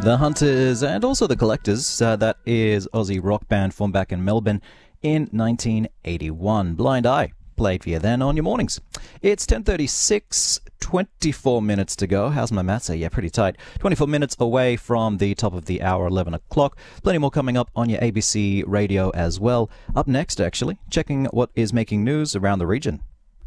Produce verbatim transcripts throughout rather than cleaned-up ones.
The Hunters and also the Collectors, uh, that is Aussie rock band formed back in Melbourne in nineteen eighty-one. Blind Eye played for you then on your mornings. It's ten thirty-six, twenty-four minutes to go. How's my maths? Yeah, pretty tight. twenty-four minutes away from the top of the hour, eleven o'clock. Plenty more coming up on your A B C radio as well. Up next, actually, checking what is making news around the region.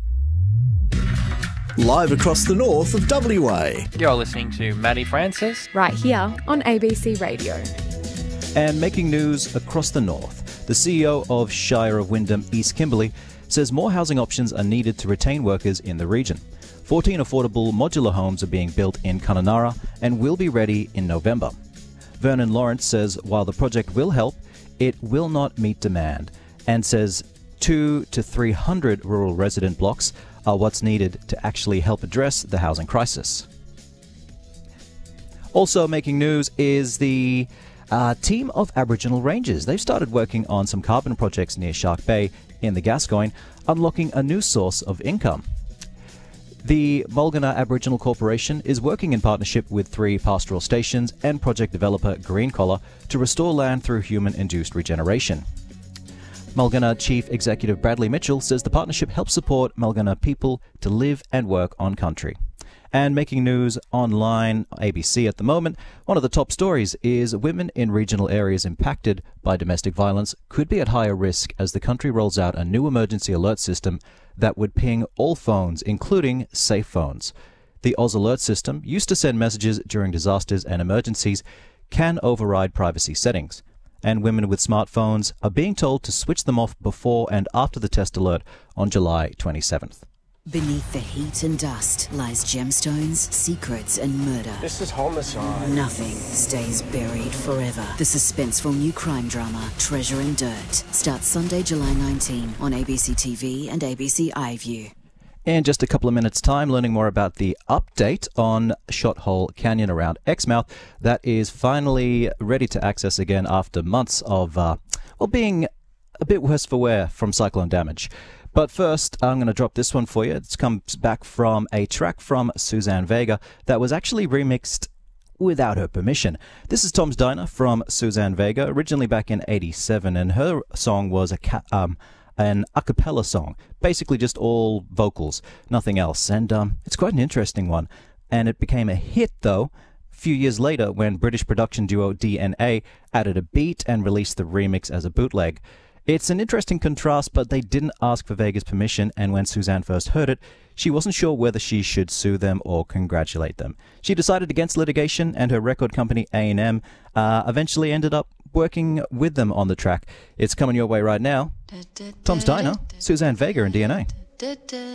Live across the north of W A. You're listening to Maddie Francis. Right here on A B C Radio. And making news across the north. The C E O of Shire of Wyndham, East Kimberley, says more housing options are needed to retain workers in the region. fourteen affordable modular homes are being built in Kununurra and will be ready in November. Vernon Lawrence says while the project will help, it will not meet demand, and says two to three hundred rural resident blocks are what's needed to actually help address the housing crisis. Also making news is the uh, team of Aboriginal Rangers. They've started working on some carbon projects near Shark Bay in the Gascoyne, unlocking a new source of income. The Mulgana Aboriginal Corporation is working in partnership with three pastoral stations and project developer Green Collar to restore land through human-induced regeneration. Mulgana Chief Executive Bradley Mitchell says the partnership helps support Mulgana people to live and work on country. And making news online, A B C at the moment, one of the top stories is women in regional areas impacted by domestic violence could be at higher risk as the country rolls out a new emergency alert system that would ping all phones, including safe phones. The Oz Alert system, used to send messages during disasters and emergencies, can override privacy settings. And women with smartphones are being told to switch them off before and after the test alert on July twenty-seventh. Beneath the heat and dust lies gemstones, secrets and murder. This is homicide. Nothing stays buried forever. The suspenseful new crime drama, Treasure and Dirt, starts Sunday, July nineteenth on A B C T V and A B C iView. In just a couple of minutes' time, learning more about the update on Shot Hole Canyon around Exmouth that is finally ready to access again after months of, uh, well, being a bit worse for wear from cyclone damage. But first, I'm going to drop this one for you. It comes back from a track from Suzanne Vega that was actually remixed without her permission. This is Tom's Diner from Suzanne Vega, originally back in eighty-seven, and her song was a ca- um. an a cappella song, basically just all vocals, nothing else. And um, it's quite an interesting one. And it became a hit, though, a few years later when British production duo D N A added a beat and released the remix as a bootleg. It's an interesting contrast, but they didn't ask for Vega's permission, and when Suzanne first heard it, she wasn't sure whether she should sue them or congratulate them. She decided against litigation, and her record company A and M uh, eventually ended up working with them on the track. It's coming your way right now. Tom's Diner, Suzanne Vega and D N A.